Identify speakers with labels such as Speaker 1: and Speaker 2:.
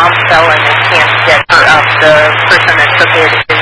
Speaker 1: mom fell and they can't get her up. The person that took it